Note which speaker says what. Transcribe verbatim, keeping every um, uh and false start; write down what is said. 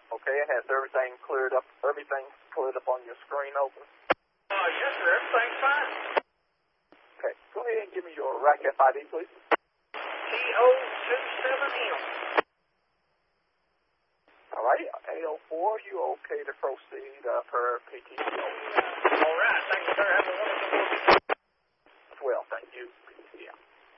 Speaker 1: Okay, and has everything cleared up, everything cleared up on your screen open?
Speaker 2: Uh, yes, sir. Everything's fine.
Speaker 1: Okay, go ahead and give me your rack F I D, please.
Speaker 2: T O two seven M.
Speaker 1: All right, A O four, you okay to proceed uh, per P T O?
Speaker 2: All right.